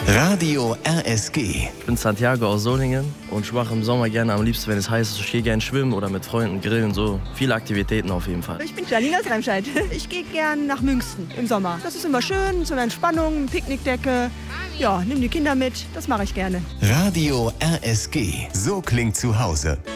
Radio RSG. Ich bin Santiago aus Solingen und ich mache im Sommer gerne am liebsten, wenn es heiß ist, ich gehe gerne schwimmen oder mit Freunden grillen, so viele Aktivitäten auf jeden Fall. Ich bin Janine aus Remscheid. Ich gehe gern nach Münsten im Sommer. Das ist immer schön, so eine Entspannung, Picknickdecke. Ja, nimm die Kinder mit, das mache ich gerne. Radio RSG. So klingt zu Hause.